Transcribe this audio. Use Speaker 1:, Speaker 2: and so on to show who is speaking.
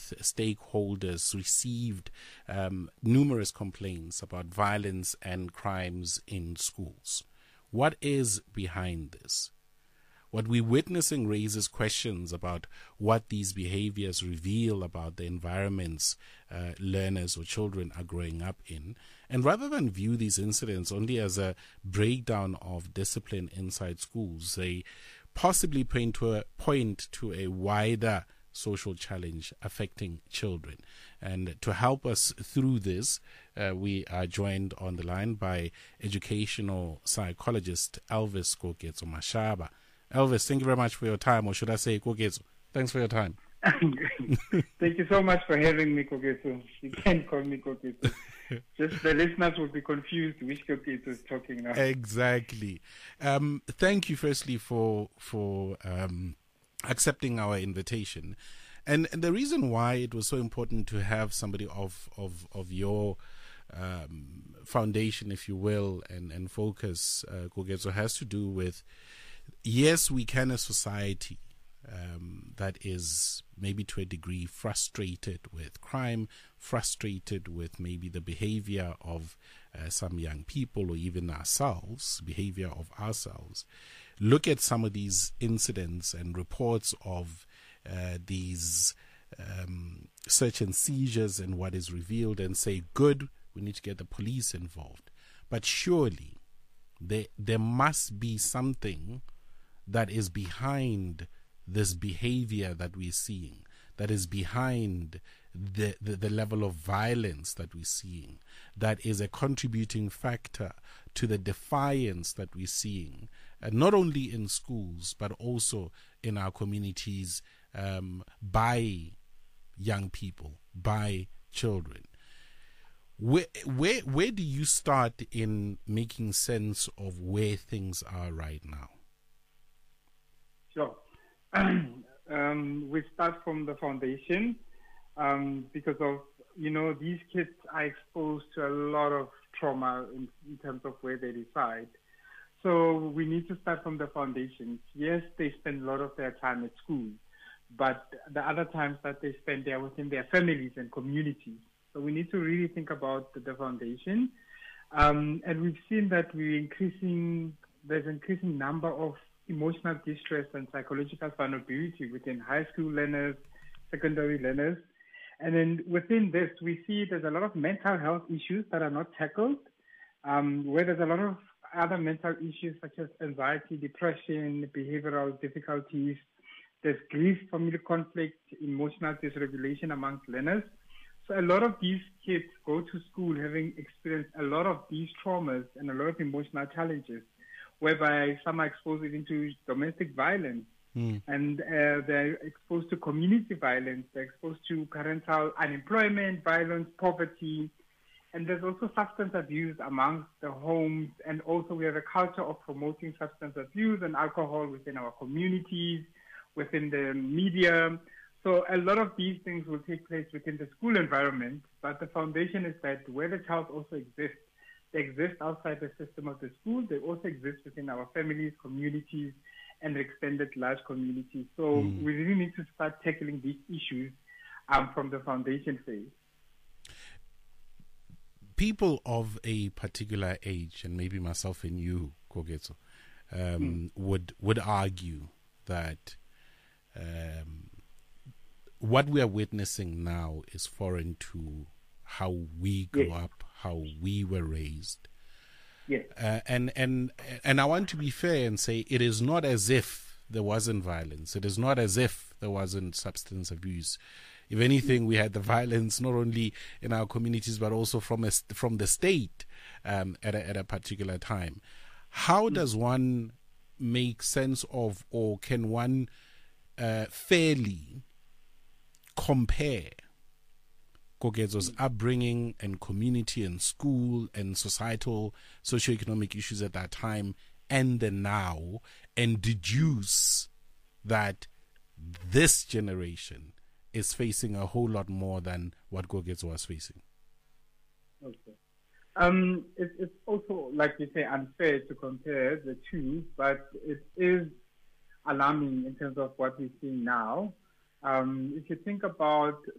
Speaker 1: with stakeholders received numerous complaints about violence and crimes in schools. What is behind this? What we're witnessing raises questions about what these behaviors reveal about the environments learners or children are growing up in. And rather than view these incidents only as a breakdown of discipline inside schools, they possibly point to a wider social challenge affecting children. And to help us through this, we are joined on the line by educational psychologist Elvis Koketso Mashaba. Elvis, thank you very much for your time, or should I say Koketso? Thanks for your time.
Speaker 2: Thank you so much for having me, Koketso. You can call me Koketso. Just the listeners will be confused which Koketso is talking now.
Speaker 1: Exactly. Thank you firstly for accepting our invitation. And the reason why it was so important to have somebody of your foundation, if you will, and focus, Koketso, has to do with, yes, we can as society that is maybe to a degree frustrated with crime, frustrated with maybe the behavior of some young people or even ourselves, behavior of ourselves, look at some of these incidents and reports of these search and seizures and what is revealed and say, good, we need to get the police involved. But surely there must be something that is behind this behavior that we're seeing, that is behind the level of violence that we're seeing, that is a contributing factor to the defiance that we're seeing, not only in schools, but also in our communities by young people, by children. Where do you start in making sense of where things are right now?
Speaker 2: Sure. We start from the foundation because of, these kids are exposed to a lot of trauma in terms of where they reside. So we need to start from the foundation. Yes, they spend a lot of their time at school, but the other times that they spend there within their families and communities. So we need to really think about the foundation. And we've seen that there's increasing number of emotional distress and psychological vulnerability within high school learners, secondary learners. And then within this, we see there's a lot of mental health issues that are not tackled, where there's a lot of other mental issues such as anxiety, depression, behavioral difficulties. There's grief, family conflict, emotional dysregulation amongst learners. So a lot of these kids go to school having experienced a lot of these traumas and a lot of emotional challenges, whereby some are exposed even to domestic violence, and they're exposed to community violence, they're exposed to parental unemployment, violence, poverty, and there's also substance abuse amongst the homes, and also we have a culture of promoting substance abuse and alcohol within our communities, within the media. So a lot of these things will take place within the school environment, but the foundation is that where the child also exists, they exist outside the system of the school. They also exist within our families, communities, and extended large communities. So we really need to start tackling these issues from the foundation phase.
Speaker 1: People of a particular age, and maybe myself and you, Koketso, would argue that what we are witnessing now is foreign to how we grew up, how we were raised.
Speaker 2: Yes.
Speaker 1: And I want to be fair and say it is not as if there wasn't violence. It is not as if there wasn't substance abuse. If anything, we had the violence not only in our communities but also from the state at a particular time. How does one make sense of, or can one fairly compare Koketso's upbringing and community and school and societal, socioeconomic issues at that time and the now, and deduce that this generation is facing a whole lot more than what Koketso was facing?
Speaker 2: Okay. It's also, like you say, unfair to compare the two, but it is alarming in terms of what we're seeing now. If you think about